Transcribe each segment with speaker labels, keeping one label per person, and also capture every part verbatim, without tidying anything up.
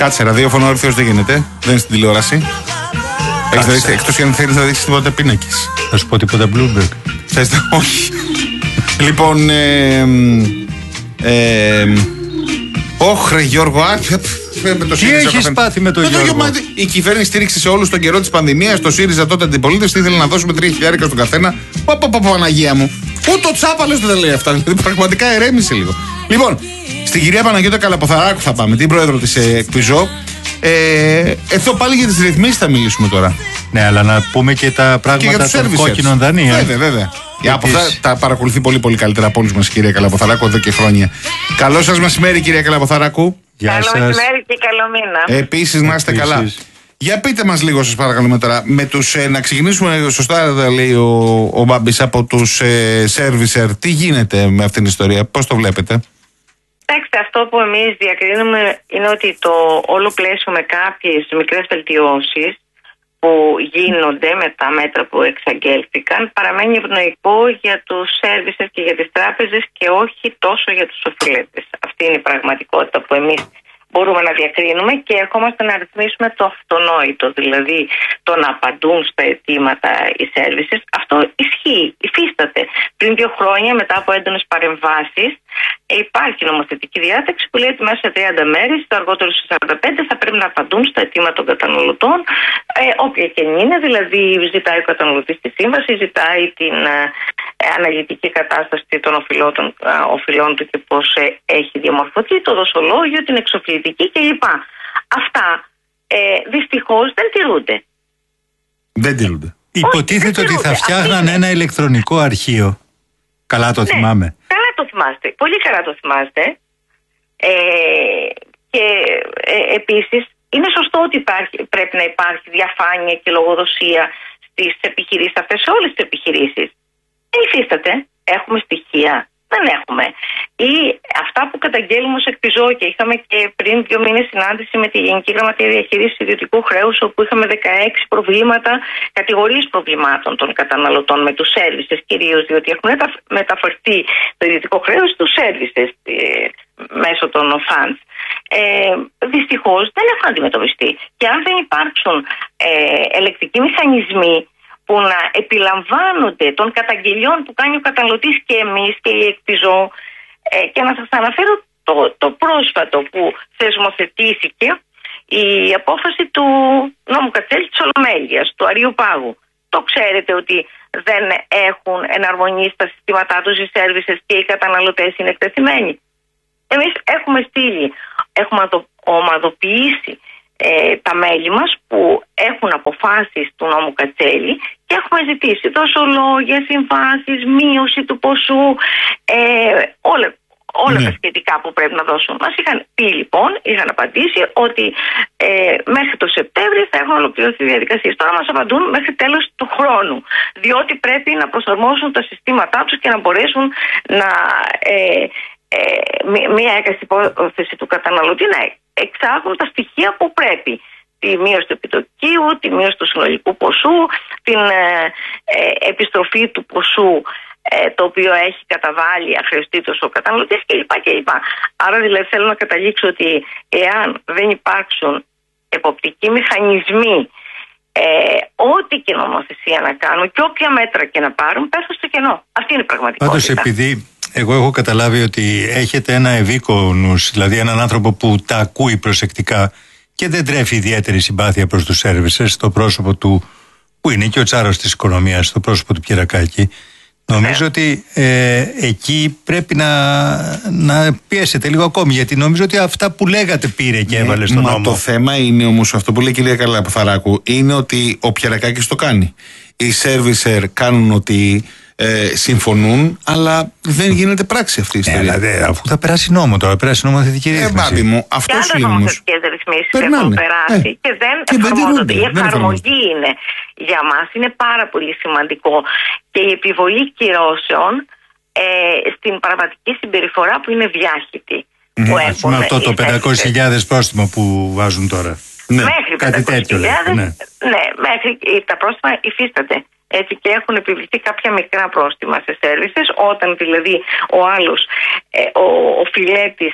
Speaker 1: Κάτσε, ραδιόφωνο όρθιος δεν γίνεται. Δεν είναι στην τηλεόραση. Έχεις να δεις, εκτός και αν θέλεις να δείξεις τίποτα πίνακες.
Speaker 2: Θα σου πω τίποτα Bloomberg.
Speaker 1: Θες να, όχι. Λοιπόν, ε, ε, όχι ρε Γιώργο, με το
Speaker 2: τι έχεις πάθει με τον Γιώργο?
Speaker 1: Γιώργο. Η κυβέρνηση στήριξε σε όλους τον καιρό της πανδημίας. Το ΣΥΡΙΖΑ τότε αντιπολίτευση ήθελε να δώσουμε τρία χιλιάρικα στον καθένα. Πω πω πω Παναγία μου. Ούτε ο Τσάπαλος δεν τα λέει αυτά. Δηλαδή πραγματικά ερέμησε λίγο. Λοιπόν, στην κυρία Παναγιώτα Καλαποθαράκου θα πάμε, την πρόεδρο της ΕΚΠΙΖΟ. Ε, εδώ πάλι για τις ρυθμίσεις θα μιλήσουμε τώρα.
Speaker 2: Ναι, αλλά να πούμε και τα πράγματα και των κόκκινων δανείων.
Speaker 1: Βέβαια, βέβαια. Από αυτά τα παρακολουθεί πολύ πολύ καλύτερα από όλους μας η κυρία Καλαποθαράκου εδώ και χρόνια. Καλό σας μεσημέρι, κυρία Καλαποθαράκου.
Speaker 3: Γεια σας. Καλό μεσημέρι και καλό μήνα.
Speaker 1: Επίσης, να είστε καλά. Για πείτε μας λίγο, σας παρακαλούμε τώρα, με τους, ε, να ξεκινήσουμε σωστά, λέει ο, ο Μπάμπης, από τους ε, servicer. Τι γίνεται με αυτήν την ιστορία, πώς το βλέπετε?
Speaker 3: Κοιτάξτε, αυτό που εμείς διακρίνουμε είναι ότι το όλο πλαίσιο με κάποιες μικρές βελτιώσεις που γίνονται με τα μέτρα που εξαγγέλθηκαν παραμένει ευνοϊκό για τους services και για τις τράπεζες και όχι τόσο για τους οφειλέτες. Αυτή είναι η πραγματικότητα που εμείς μπορούμε να διακρίνουμε και ερχόμαστε να ρυθμίσουμε το αυτονόητο, δηλαδή το να απαντούν στα αιτήματα οι services. Αυτό ισχύει, υφίσταται. Πριν δύο χρόνια, μετά από έντονες παρεμβάσεις, υπάρχει νομοθετική διάταξη που λέει ότι μέσα σε τριάντα μέρες, το αργότερο στις σαράντα πέντε, θα πρέπει να απαντούν στα αιτήματα των καταναλωτών, ε, όποια και είναι, δηλαδή ζητάει ο καταναλωτής τη σύμβαση, ζητάει την ε, αναλυτική κατάσταση των οφειλών, ε, οφειλών του και πώς ε, έχει διαμορφωθεί, το δοσολόγιο, την εξοφλητική κλπ. Αυτά ε, δυστυχώς δεν τηρούνται.
Speaker 1: Δεν τηρούνται.
Speaker 2: Υποτίθεται ότι θα φτιάχναν ένα ηλεκτρονικό αρχείο. Καλά το
Speaker 3: ναι,
Speaker 2: θυμάμαι.
Speaker 3: Καλά το θυμάστε. Πολύ καλά το θυμάστε. Ε, και ε, επίσης είναι σωστό ότι υπάρχει, πρέπει να υπάρχει διαφάνεια και λογοδοσία στις επιχειρήσεις αυτές, σε όλες τις επιχειρήσεις. Δεν υφίσταται. Έχουμε στοιχεία. Δεν έχουμε. Ή αυτά που καταγγέλνουμε ως ΕΚΠΙΖΟ, και είχαμε και πριν δύο μήνες συνάντηση με τη Γενική Γραμματεία Διαχείρισης Ιδιωτικού Χρέους, όπου είχαμε δεκαέξι προβλήματα, κατηγορίες προβλημάτων των καταναλωτών με τους services, κυρίως διότι έχουν μεταφερθεί το ιδιωτικό χρέος στους services ε, μέσω των funds. Ε, δυστυχώς δεν έχουν αντιμετωπιστεί. Και αν δεν υπάρξουν ε, ελεκτικοί μηχανισμοί που να επιλαμβάνονται των καταγγελιών που κάνει ο καταναλωτής και εμείς και η ΕΚΠΙΖΟ, ε, και να σας αναφέρω το, το πρόσφατο που θεσμοθετήθηκε η απόφαση του νόμου Κατσέλη της Ολομέλειας, του Αρείου Πάγου. Το ξέρετε ότι δεν έχουν εναρμονίσει τα συστήματά τους οι services και οι καταναλωτές είναι εκτεθειμένοι. Εμείς έχουμε στείλει, έχουμε ομαδοποιήσει Ε, τα μέλη μας που έχουν αποφάσεις του νόμου Κατσέλη και έχουμε ζητήσει δοσολόγια, συμβάσεις, μείωση του ποσού, ε, όλα, όλα ναι. τα σχετικά που πρέπει να δώσουν. Μας είχαν πει λοιπόν, είχαν απαντήσει ότι ε, μέχρι το Σεπτέμβριο θα έχουν ολοκληρωθεί οι διαδικασίες. Τώρα μας απαντούν μέχρι τέλος του χρόνου, διότι πρέπει να προσαρμόσουν τα συστήματά τους και να μπορέσουν να ε, ε, μία έκαση υπόθεση του καταναλωτή να εξάγουν τα στοιχεία που πρέπει. Τη μείωση του επιτοκίου, τη μείωση του συνολικού ποσού, την ε, ε, επιστροφή του ποσού ε, το οποίο έχει καταβάλει αχρεωστήτως ο καταναλωτής κλπ. κλπ. Άρα δηλαδή θέλω να καταλήξω ότι εάν δεν υπάρξουν εποπτικοί μηχανισμοί, ε, ό,τι και νομοθεσία να κάνουν και όποια μέτρα και να πάρουν, πέφτουν στο κενό. Αυτή είναι η πραγματικότητα.
Speaker 2: Πάντως, επειδή εγώ έχω καταλάβει ότι έχετε ένα ευήκονους, δηλαδή έναν άνθρωπο που τα ακούει προσεκτικά και δεν τρέφει ιδιαίτερη συμπάθεια προς τους services, στο πρόσωπο του, που είναι και ο τσάρος της οικονομίας, στο πρόσωπο του Πιερακάκη. Νομίζω ότι ε, εκεί πρέπει να, να πιέσετε λίγο ακόμη, γιατί νομίζω ότι αυτά που λέγατε πήρε και έβαλε στον νόμο.
Speaker 1: Μα το θέμα είναι όμως αυτό που λέει η κυρία Καλαποθαράκου, είναι ότι ο Πιερακάκης το κάνει. Οι servicer κάνουν ότι Ε, συμφωνούν, αλλά δεν γίνεται πράξη αυτή η ιστορία.
Speaker 2: Ε, δηλαδή, αφού θα περάσει νόμο τώρα, περάσει νομοθετική ρύθμιση.
Speaker 1: Ε, μου, αυτό
Speaker 3: και άλλες νομοθετικές ρυθμίσεις έχουν περάσει ε, και δεν και εφαρμόζονται. Η εφαρμογή είναι για μας είναι πάρα πολύ σημαντικό και η επιβολή κυρώσεων ε, στην πραγματική συμπεριφορά που είναι διάχυτη. Mm. Που
Speaker 2: έχουν, με αυτό το πεντακόσιες χιλιάδες πρόστιμο που βάζουν τώρα.
Speaker 3: Ναι, μέχρι κάτι τέτοιο. Ναι. ναι, μέχρι τα πρόστιμα υφίσταται. Έτσι και έχουν επιβληθεί κάποια μικρά πρόστιμα σε services, όταν δηλαδή ο άλλος, ε, ο, ο φιλέτης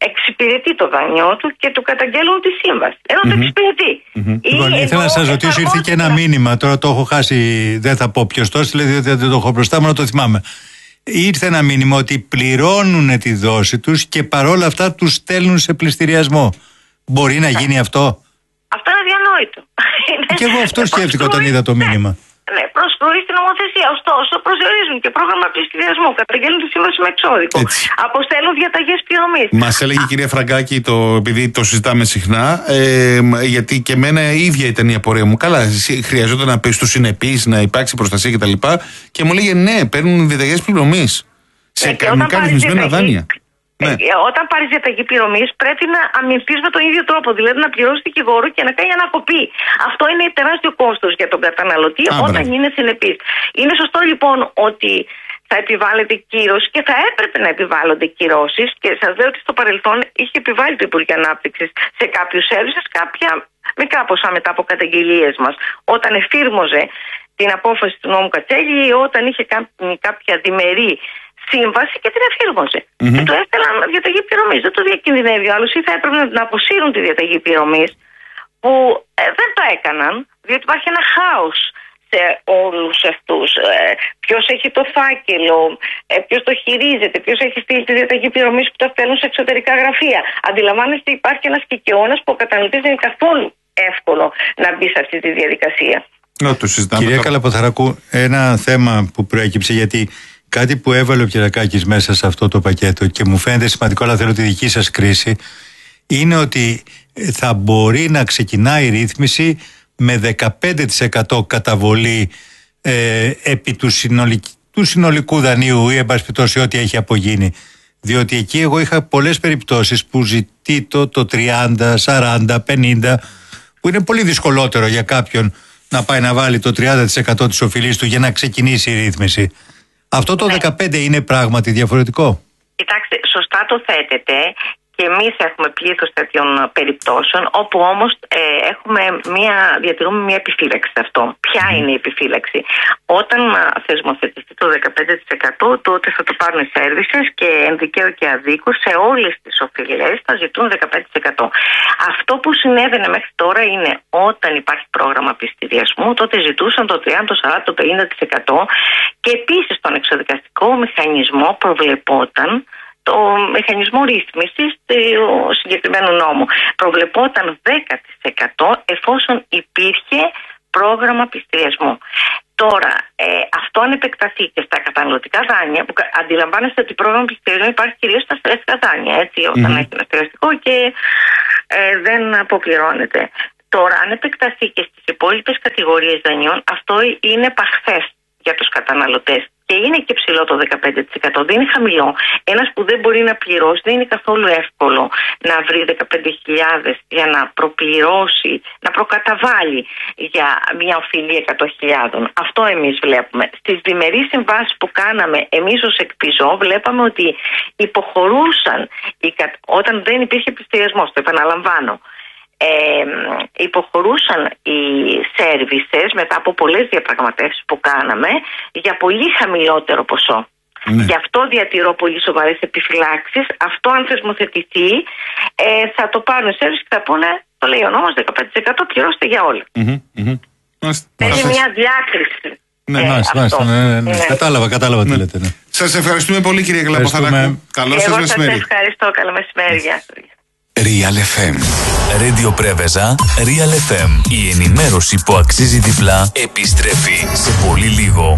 Speaker 3: εξυπηρετεί το δάνειό του και του καταγγέλνουν τη σύμβαση. Ενώ mm-hmm. το εξυπηρετεί.
Speaker 2: Mm-hmm. Λοιπόν, ήθελα να σας ρωτήσω, ήρθε και ένα μήνυμα, τώρα το έχω χάσει, δεν θα πω ποιος το έστειλε, διότι δεν το έχω μπροστά μου, να το θυμάμαι. Ήρθε ένα μήνυμα ότι πληρώνουν τη δόση τους και παρόλα αυτά τους στέλνουν σε πληστηριασμό. Μπορεί να γίνει αυτό?
Speaker 3: Αυτό είναι αδιανόητο.
Speaker 2: Και εγώ αυτό σκέφτηκα όταν είδα το μήνυμα.
Speaker 3: Ναι, προσκρούει στην νομοθεσία. Ωστόσο, προσδιορίζουν και πρόγραμμα πληστηριασμού. Καταγγέλνουν τη σύμβαση με εξώδικο. Αποστέλνουν διαταγές πληρωμής.
Speaker 1: Μας έλεγε η κυρία Φραγκάκη, το, επειδή το συζητάμε συχνά, ε, γιατί και εμένα η ίδια ήταν η απορία μου. Καλά, χρειαζόταν να πει στους συνεπείς, να υπάρξει προστασία κτλ. Και, και μου λέγε ναι, παίρνουν διαταγές πληρωμής. Σε κανονικά ρυθμισμένα δάνεια.
Speaker 3: Ναι. Ε, όταν πάρει διαταγή πληρωμής, πρέπει να αμυνθείς με τον ίδιο τρόπο. Δηλαδή να πληρώσει δικηγόρο και να κάνει ανακοπή. Αυτό είναι τεράστιο κόστος για τον καταναλωτή Α, όταν μπρε. είναι συνεπής. Είναι σωστό λοιπόν ότι θα επιβάλλεται κύρωση και θα έπρεπε να επιβάλλονται κυρώσεις. Και σας λέω ότι στο παρελθόν είχε επιβάλει το Υπουργείο Ανάπτυξης σε κάποιους services κάποια μικρά ποσά μετά από καταγγελίες μας. Όταν εφήρμοζε την απόφαση του νόμου Κατσέλη ή όταν είχε κάποια διμερή σύμβαση και την εφήρμοζε. Mm-hmm. Και του έστελαν διαταγή πληρωμής. Δεν το διακινδυνεύει ο άλλος, ή θα έπρεπε να αποσύρουν τη διαταγή πληρωμής, που ε, δεν το έκαναν, διότι υπάρχει ένα χάος σε όλους αυτούς. Ε, ποιος έχει το φάκελο, ε, ποιος το χειρίζεται, ποιος έχει στείλει τη διαταγή πληρωμής που τα στέλνουν σε εξωτερικά γραφεία. Αντιλαμβάνεστε, υπάρχει ένας κικαιώνας που ο καταναλωτής δεν είναι καθόλου εύκολο να μπει σε αυτή τη διαδικασία.
Speaker 1: No, το
Speaker 2: Κυρία Καλαποθαράκου, ένα θέμα που προέκυψε, γιατί κάτι που έβαλε ο Κυριακάκης μέσα σε αυτό το πακέτο και μου φαίνεται σημαντικό, αλλά θέλω τη δική σας κρίση, είναι ότι θα μπορεί να ξεκινάει η ρύθμιση με δεκαπέντε τοις εκατό καταβολή ε, επί του, συνολικ, του συνολικού δανείου ή εν πάση περιπτώσει ό,τι έχει απογίνει. Διότι εκεί εγώ είχα πολλές περιπτώσεις που ζητεί το, το τριάντα, σαράντα, πενήντα, που είναι πολύ δυσκολότερο για κάποιον να πάει να βάλει το τριάντα τοις εκατό της οφειλής του για να ξεκινήσει η ρύθμιση. Αυτό το ναι. δεκαπέντε είναι πράγματι διαφορετικό?
Speaker 3: Κοιτάξτε, σωστά το θέτετε και εμείς έχουμε πλήθος τέτοιων περιπτώσεων, όπου όμως ε, έχουμε μια, διατηρούμε μια επιφύλαξη σε αυτό. Ποια mm. είναι η επιφύλαξη? Όταν θεσμοθετηθεί το δεκαπέντε τοις εκατό, τότε θα το πάρουν οι services και εν δικαίω και αδίκω σε όλες τις οφειλές θα ζητούν δεκαπέντε τοις εκατό. Αυτό που συνέβαινε μέχρι τώρα είναι όταν υπάρχει πρόγραμμα πληστηριασμού, τότε ζητούσαν το τριάντα, το σαράντα, το πενήντα τοις εκατό και επίσης στον εξωδικαστικό μηχανισμό προβλεπόταν το μηχανισμό ρύθμισης του συγκεκριμένου νόμου. Προβλεπόταν δέκα τοις εκατό εφόσον υπήρχε πρόγραμμα πληστηριασμού. Τώρα, ε, αυτό αν επεκταθεί και στα καταναλωτικά δάνεια, που αντιλαμβάνεστε ότι πρόγραμμα πληστηριασμού υπάρχει κυρίως στα στεγαστικά δάνεια, έτσι, όταν mm-hmm. έχει ένα στεγαστικό και ε, δεν αποπληρώνεται. Τώρα, αν επεκταθεί και στις υπόλοιπες κατηγορίες δανειών, αυτό είναι παχθές για τους καταναλωτές. Και είναι και ψηλό το δεκαπέντε τοις εκατό, δεν είναι χαμηλό. Ένας που δεν μπορεί να πληρώσει, δεν είναι καθόλου εύκολο να βρει δεκαπέντε χιλιάδες για να προπληρώσει, να προκαταβάλει για μια οφειλή εκατό χιλιάδες. Αυτό εμείς βλέπουμε. Στις διμερείς συμβάσεις που κάναμε εμείς ως εκπιζό, βλέπαμε ότι υποχωρούσαν όταν δεν υπήρχε πληστηριασμός, το επαναλαμβάνω. Ε, υποχωρούσαν οι services μετά από πολλές διαπραγματεύσεις που κάναμε για πολύ χαμηλότερο ποσό. Ναι. Γι' αυτό διατηρώ πολύ σοβαρές επιφυλάξεις. Αυτό αν θεσμοθετηθεί ε, θα το πάρουν οι services και θα πούνε, το λέει ο νόμος, δεκαπέντε τοις εκατό πληρώστε για όλα.
Speaker 1: Mm-hmm, mm-hmm.
Speaker 3: Είναι μια διάκριση.
Speaker 2: Ναι, ε, μάλιστα, μάλιστα, ναι, ναι, ναι. Ναι. Κατάλαβα, κατάλαβα τι ναι. λέτε. Ναι.
Speaker 1: Σας ευχαριστούμε πολύ, κύριε Καλαποθαράκου. Καλό σας μεσημέρι.
Speaker 3: Εγώ σας ευχαριστώ. Καλό μεσημέρι. Γεια σας.
Speaker 4: Real εφ εμ. Radio Πρέβεζα, Real εφ εμ. Η ενημέρωση που αξίζει διπλά επιστρέφει σε πολύ λίγο.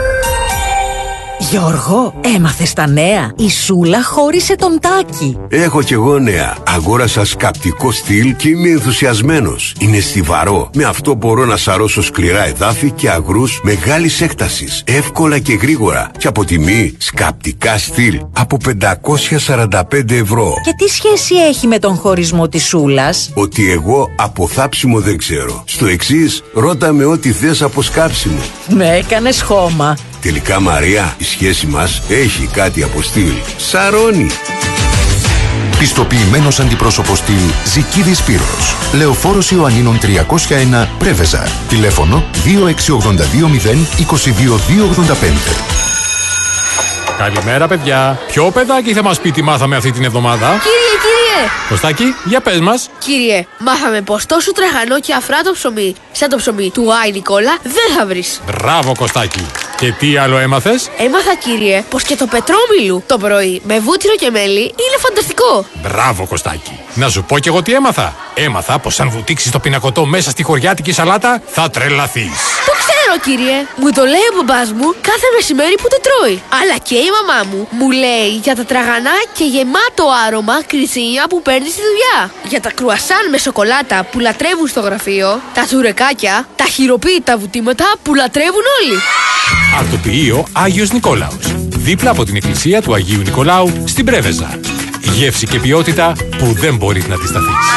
Speaker 5: Γιώργο, έμαθες τα νέα? Η Σούλα χώρισε τον Τάκη.
Speaker 6: Έχω κι εγώ νέα. Αγόρασα σκαπτικό στυλ και είμαι ενθουσιασμένος. Είναι στιβαρό. Με αυτό μπορώ να σαρώσω σκληρά εδάφη και αγρούς μεγάλης έκτασης. Εύκολα και γρήγορα. Και από τιμή σκαπτικά στυλ από πεντακόσια σαράντα πέντε ευρώ.
Speaker 5: Και τι σχέση έχει με τον χωρισμό της Σούλας?
Speaker 6: Ότι εγώ από θάψιμο δεν ξέρω. Στο εξής, ρώτα με ό,τι θες από σκάψιμο.
Speaker 5: Με έκανες χώμα.
Speaker 6: Τελικά, Μαρία, η σχέση μας έχει κάτι από στυλ. Σαρώνει.
Speaker 4: Πιστοποιημένος αντιπρόσωπος στυλ Ζικίδης Σπύρος. Λεωφόρος Ιωαννίνων τριακόσια ένα Πρέβεζα. Τηλέφωνο δύο έξι ογδόντα δύο μηδέν είκοσι δύο δύο ογδόντα πέντε.
Speaker 7: Καλημέρα, παιδιά. Ποιο παιδάκι θα μας πει τι μάθαμε αυτή την εβδομάδα?
Speaker 8: Κύριε, κύριε!
Speaker 7: Κωστάκη, για πες μας.
Speaker 8: Κύριε, μάθαμε πως τόσο τραγανό και αφράτο ψωμί, σαν το ψωμί του Άι Νικόλα, δεν θα βρεις.
Speaker 7: Μπράβο, Κωστάκη. Και τι άλλο έμαθες?
Speaker 8: Έμαθα, κύριε, πως και το πετρόμιλου το πρωί με βούτυρο και μέλι είναι φανταστικό.
Speaker 7: Μπράβο, Κωστάκη. Να σου πω κι εγώ τι έμαθα. Έμαθα πως αν βουτήξεις το πινακωτό μέσα στη χωριάτικη σαλάτα, θα τρελαθείς.
Speaker 8: Το ξέρω, κύριε. Μου το λέει ο μπαμπάς μου κάθε μεσημέρι που το τρώει. Αλλά και η μαμά μου μου λέει για τα τραγανά και γεμάτο άρωμα κριτσίνια που παίρνει στη δουλειά. Για τα κρουασάν με σοκολάτα που λατρεύουν στο γραφείο. Τα τσουρεκάκια, τα χειροποίητα βουτήματα που λατρεύουν όλοι.
Speaker 7: Αρτοποιείο Άγιος Νικόλαος. Δίπλα από την εκκλησία του Αγίου Νικολάου στην Πρέβεζα. Γεύση και ποιότητα που δεν μπορείς να αντισταθείς.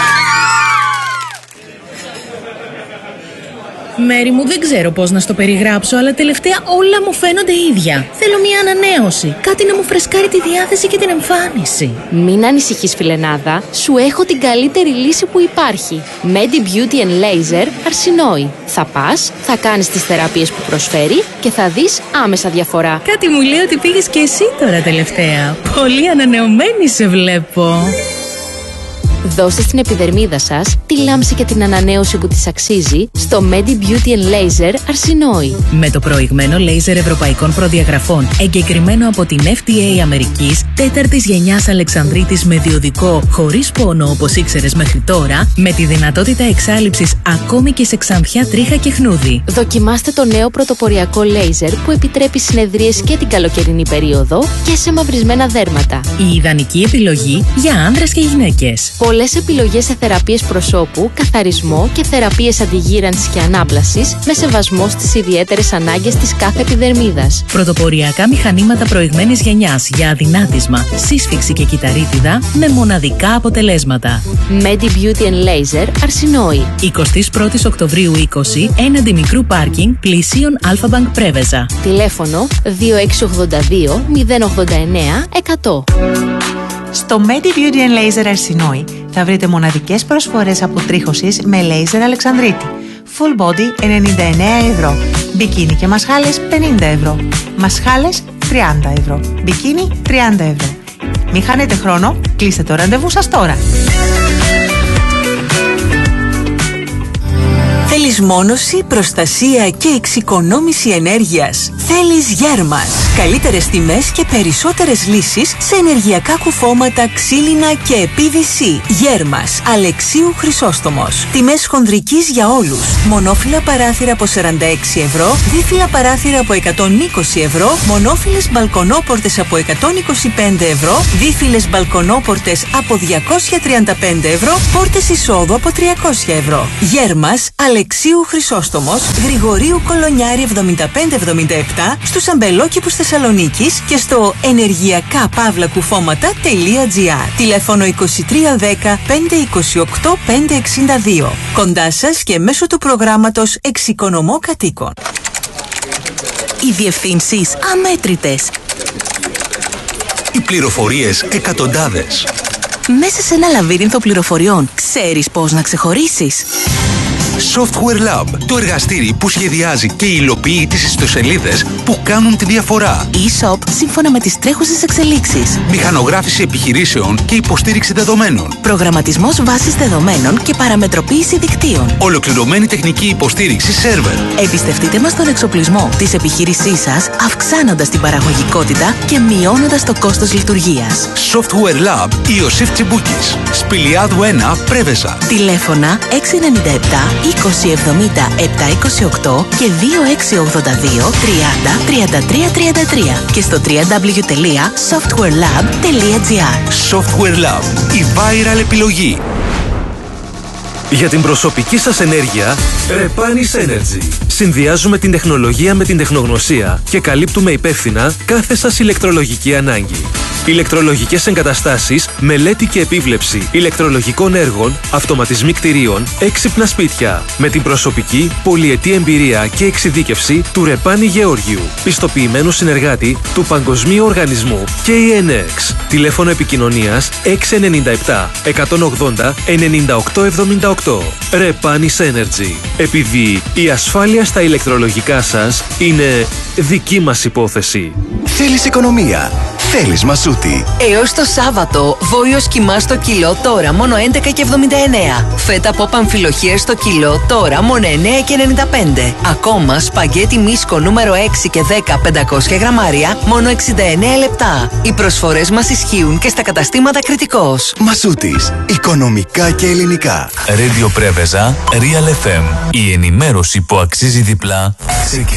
Speaker 9: Μέρη μου, δεν ξέρω πώς να στο περιγράψω, αλλά τελευταία όλα μου φαίνονται ίδια. Θέλω μια ανανέωση. Κάτι να μου φρεσκάρει τη διάθεση και την εμφάνιση.
Speaker 10: Μην ανησυχείς, φιλενάδα. Σου έχω την καλύτερη λύση που υπάρχει. Medi Beauty and Laser Αρσινόη. Θα πας, θα κάνεις τις θεραπείες που προσφέρει και θα δεις άμεσα διαφορά.
Speaker 9: Κάτι μου λέει ότι πήγες και εσύ τώρα τελευταία. Πολύ ανανεωμένη σε βλέπω.
Speaker 10: Δώστε στην επιδερμίδα σας τη λάμψη και την ανανέωση που της αξίζει στο Medi Beauty and Laser Αρσινόη.
Speaker 9: Με το προηγμένο λέιζερ ευρωπαϊκών προδιαγραφών, εγκεκριμένο από την εφ ντι έι Αμερικής, τέταρτης γενιάς Αλεξανδρίτης με διοδικό, χωρίς πόνο όπως ήξερες μέχρι τώρα, με τη δυνατότητα εξάλειψης ακόμη και σε ξανθιά τρίχα και χνούδι.
Speaker 10: Δοκιμάστε το νέο πρωτοποριακό λέιζερ που επιτρέπει συνεδρίες και την καλοκαιρινή περίοδο και σε μαυρισμένα δέρματα.
Speaker 9: Η ιδανική επιλογή για άνδρες και γυναίκες.
Speaker 10: Πολλές επιλογές σε θεραπείες προσώπου, καθαρισμό και θεραπείες αντιγύρανσης και ανάπλασης με σεβασμό στις ιδιαίτερες ανάγκες της κάθε επιδερμίδας.
Speaker 9: Πρωτοποριακά μηχανήματα προηγμένης γενιάς για αδυνάτισμα, σύσφυξη και κυταρίτιδα με μοναδικά αποτελέσματα.
Speaker 10: Medi Beauty and Laser Αρσινόη.
Speaker 9: εικοστή πρώτη Οκτωβρίου είκοσι, έναντι μικρού πάρκινγκ, πλησίον Αλφα Bank Πρέβεζα.
Speaker 10: Τηλέφωνο δύο έξι ογδόντα δύο μηδέν ογδόντα εννέα εκατό.
Speaker 11: Στο Medi Beauty and Laser Αρσινόη θα βρείτε μοναδικές προσφορές αποτρίχωσης με λέιζερ Αλεξανδρίτη. Full body ενενήντα εννέα ευρώ. Μπικίνι και μασχάλες πενήντα ευρώ. Μασχάλες τριάντα ευρώ. Μπικίνι τριάντα ευρώ. Μην χάνετε χρόνο, κλείστε το ραντεβού σας τώρα.
Speaker 12: Θέλεις μόνωση, προστασία και εξοικονόμηση ενέργειας? Θέλεις Γέρμας. Καλύτερες τιμές και περισσότερες λύσεις σε ενεργειακά κουφώματα, ξύλινα και πι βι σι. Γέρμας. Αλεξίου Χρυσόστομος. Τιμές χονδρικής για όλους. Μονόφυλλα παράθυρα από σαράντα έξι ευρώ, δίφυλλα παράθυρα από εκατόν είκοσι ευρώ, μονόφυλλες μπαλκονόπορτες από εκατόν είκοσι πέντε ευρώ, δίφυλλες μπαλκονόπορτες από διακόσια τριάντα πέντε ευρώ, πόρτες εισόδου από τριακόσια ευρώ. Γέρμας. Αλεξίου Χρυσόστομος, Γρηγορίου Κολονιάρη εβδομήντα πέντε εβδομήντα επτά, στους αμπελόκηπους Θεσσαλονίκης και στο ενεργειακά παύλα κουφώματα τελεία τζι άρ. Τηλέφωνο είκοσι τρία δέκα πέντε είκοσι οκτώ πέντε εξήντα δύο. Κοντά σας και μέσω του προγράμματος Εξοικονομώ Κατοίκων.
Speaker 13: Οι διευθύνσεις αμέτρητες.
Speaker 14: Οι πληροφορίες εκατοντάδες.
Speaker 13: Μέσα σε ένα λαβύρινθο πληροφοριών, ξέρεις πώς να ξεχωρίσεις?
Speaker 14: Software Lab, το εργαστήρι που σχεδιάζει και υλοποιεί τις ιστοσελίδες που κάνουν τη διαφορά.
Speaker 13: E-shop σύμφωνα με τις τρέχουσες εξελίξεις.
Speaker 14: Μηχανογράφηση επιχειρήσεων και υποστήριξη δεδομένων.
Speaker 13: Προγραμματισμός βάσης δεδομένων και παραμετροποίηση δικτύων.
Speaker 14: Ολοκληρωμένη τεχνική υποστήριξη σερβερ.
Speaker 13: Εμπιστευτείτε μας τον εξοπλισμό της επιχείρησής σας, αυξάνοντας την παραγωγικότητα και μειώνοντας το κόστος λειτουργίας.
Speaker 14: Software Lab Ιωσήφ Τσιμπούκης. Σπηλιάδου ένα, Πρέβεζα.
Speaker 13: Τηλέφωνα έξι εννιά επτά είκοσι εβδομήντα επτακόσια είκοσι οκτώ και δύο έξι ογδόντα δύο τριάντα τριάντα τρία τριάντα τρία και στο double-u double-u double-u τελεία software lab τελεία τζι άρ.
Speaker 14: Software Lab, η viral επιλογή.
Speaker 15: Για την προσωπική σας ενέργεια, Repanis Energy. Συνδυάζουμε την τεχνολογία με την τεχνογνωσία και καλύπτουμε υπεύθυνα κάθε σας ηλεκτρολογική ανάγκη. Ηλεκτρολογικές εγκαταστάσεις, μελέτη και επίβλεψη ηλεκτρολογικών έργων, αυτοματισμοί κτηρίων, έξυπνα σπίτια. Με την προσωπική, πολυετή εμπειρία και εξειδίκευση του Ρεπάνη Γεώργιου, πιστοποιημένου συνεργάτη του Παγκοσμίου Οργανισμού και η ΕΝΕΞ. Τηλέφωνο επικοινωνίας έξι εννιά επτά εκατόν ογδόντα ενενήντα οκτώ εβδομήντα οκτώ. Repanis Energy. Επειδή η ασφάλεια στα ηλεκτρολογικά σας είναι δική μας υπόθεση.
Speaker 16: Θέλεις οικονομία. Θέλεις Μασούτη.
Speaker 12: Έως το Σάββατο, βόλιος κιμά στο κιλό τώρα μόνο έντεκα και εβδομήντα εννέα. Φέτα από παμφιλοχίες στο κιλό τώρα μόνο εννέα και ενενήντα πέντε. Ακόμα σπαγγέτι μίσκο νούμερο έξι και δέκα πεντακόσια γραμμάρια μόνο εξήντα εννέα λεπτά. Οι προσφορές μας ισχύουν και στα καταστήματα Κρητικός.
Speaker 16: Μασούτης. Οικονομικά και ελληνικά.
Speaker 4: Radio Πρέβεζα, Real εφ εμ. Η ενημέρωση που αξίζει διπλά ξεκινά.